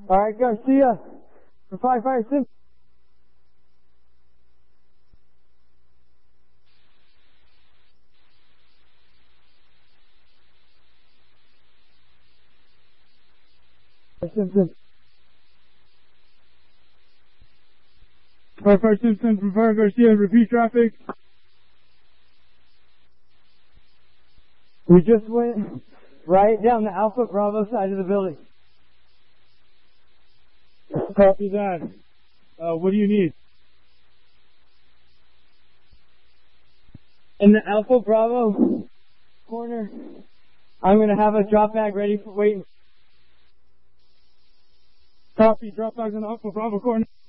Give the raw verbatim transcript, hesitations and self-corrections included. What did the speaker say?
Alright, Garcia. For firefighter Simpson. Simpson. Firefighter Simpson from Fire Garcia, repeat traffic. We just went right down the Alpha Bravo side of the building. Copy that. Uh, what do you need? In the Alpha Bravo corner, I'm going to have a drop bag ready for waiting. Copy, drop bags in the Alpha Bravo corner.